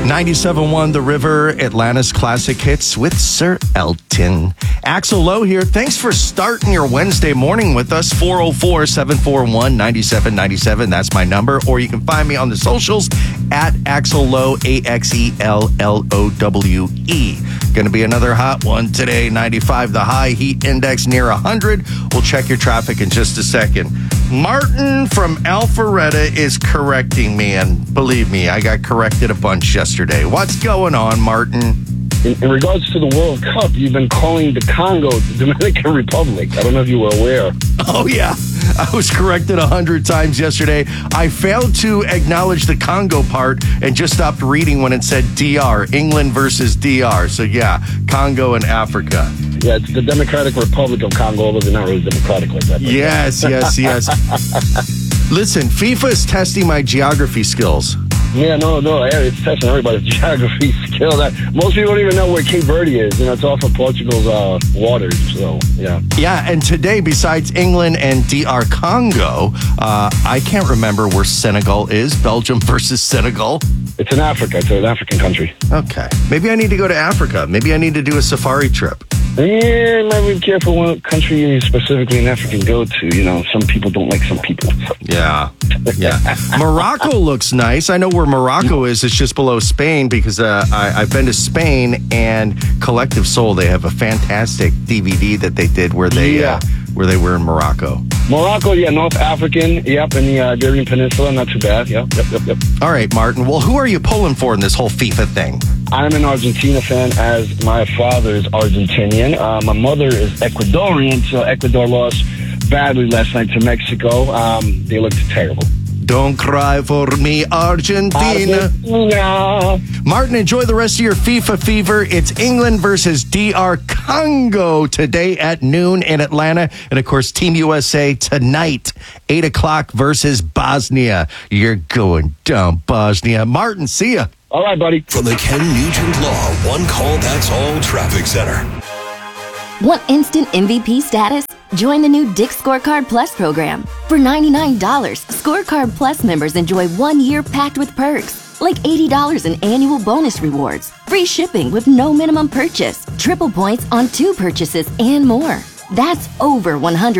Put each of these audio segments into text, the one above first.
97.1 The River, Atlanta's classic hits with Sir Elton. Axel Lowe here. Thanks for starting your Wednesday morning with us. 404-741-9797. That's my number. Or you can find me on the socials at Axel Lowe, AXELLOWE. Going to be another hot one today. 95 the high, heat index near 100. We'll check your traffic in just a second. Martin from Alpharetta is correcting me, and believe me, I got corrected a bunch yesterday. What's going on, Martin? In regards to the World Cup, you've been calling the Congo the Dominican Republic. I don't know if you were aware. Oh, yeah. I was corrected 100 times yesterday. I failed to acknowledge the Congo part and just stopped reading when it said DR, England versus DR. So, yeah, Congo and Africa. Yeah, it's the Democratic Republic of Congo, although they're not really democratic like that. Yes. Listen, FIFA is testing my geography skills. Yeah, no, it's testing everybody's geography skill. Most people don't even know where Cape Verde is. It's off of Portugal's waters, so, yeah. Yeah, and today, besides England and DR Congo, I can't remember where Senegal is. Belgium versus Senegal. It's in Africa. It's an African country. Okay. Maybe I need to go to Africa. Maybe I need to do a safari trip. Yeah, might be careful what country you specifically in Africa go to. Some people don't like some people. So. Yeah. Morocco looks nice. I know where Morocco is. It's just below Spain because I've been to Spain, and Collective Soul, they have a fantastic DVD that they did where they were in Morocco. Morocco, yeah, North African, yep, in the Iberian Peninsula, not too bad, yep. All right, Martin, well, who are you pulling for in this whole FIFA thing? I'm an Argentina fan, as my father is Argentinian. My mother is Ecuadorian, so Ecuador lost badly last night to Mexico. They looked terrible. Don't cry for me, Argentina. Martin, enjoy the rest of your FIFA fever. It's England versus DR Congo today at noon in Atlanta. And, of course, Team USA tonight, 8 o'clock versus Bosnia. You're going down, Bosnia. Martin, see ya. All right, buddy. From the Ken Nugent Law One Call That's All Traffic Center. Want instant MVP status? Join the new Dick's Scorecard Plus program. For $99, Scorecard Plus members enjoy 1 year packed with perks, like $80 in annual bonus rewards, free shipping with no minimum purchase, triple points on 2 purchases, and more. That's over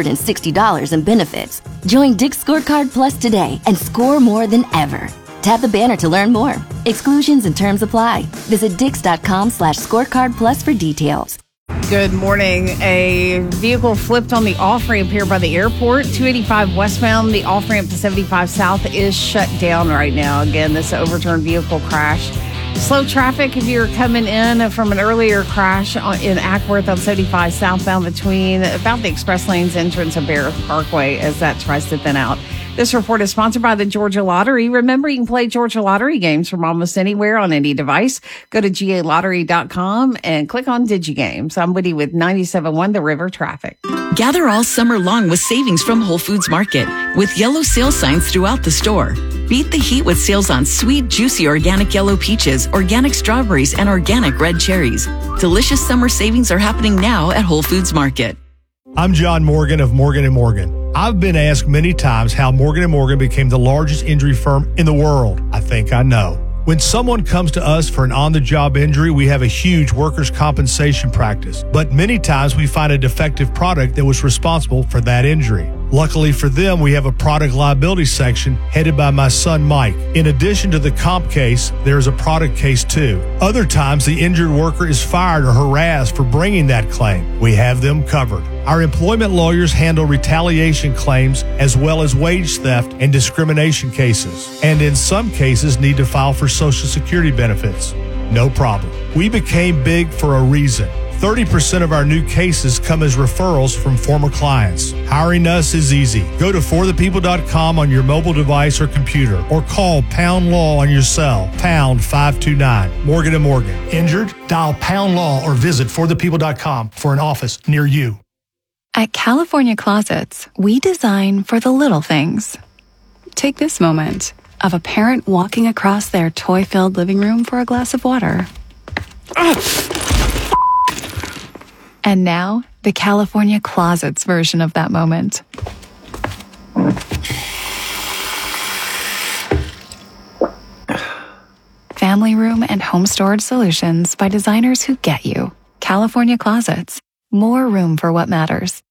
$160 in benefits. Join Dick's Scorecard Plus today and score more than ever. Tap the banner to learn more. Exclusions and terms apply. Visit dix.com/scorecard plus for details. Good morning. A vehicle flipped on the off-ramp here by the airport. 285 westbound, the off-ramp to 75 south is shut down right now. Again, this overturned vehicle crashed. Slow traffic if you're coming in from an earlier crash in Ackworth on 75 southbound between about the express lanes entrance of Barrett Parkway as that tries to thin out. This report is sponsored by the Georgia Lottery. Remember, you can play Georgia Lottery games from almost anywhere on any device. Go to GALottery.com and click on DigiGames. I'm Woody with 97.1 The River traffic. Gather all summer long with savings from Whole Foods Market with yellow sale signs throughout the store. Beat the heat with sales on sweet, juicy organic yellow peaches, organic strawberries, and organic red cherries. Delicious summer savings are happening now at Whole Foods Market. I'm John Morgan of Morgan & Morgan. I've been asked many times how Morgan & Morgan became the largest injury firm in the world. I think I know. When someone comes to us for an on-the-job injury, we have a huge workers' compensation practice. But many times we find a defective product that was responsible for that injury. Luckily for them, we have a product liability section headed by my son, Mike. In addition to the comp case, there is a product case too. Other times, the injured worker is fired or harassed for bringing that claim. We have them covered. Our employment lawyers handle retaliation claims as well as wage theft and discrimination cases, and in some cases need to file for Social Security benefits. No problem. We became big for a reason. 30% of our new cases come as referrals from former clients. Hiring us is easy. Go to forthepeople.com on your mobile device or computer, or call Pound Law on your cell, pound 529. Morgan & Morgan. Injured? Dial Pound Law or visit forthepeople.com for an office near you. At California Closets, we design for the little things. Take this moment of a parent walking across their toy-filled living room for a glass of water. And now, the California Closets version of that moment. Family family room and home storage solutions by designers who get you. California Closets. More room for what matters.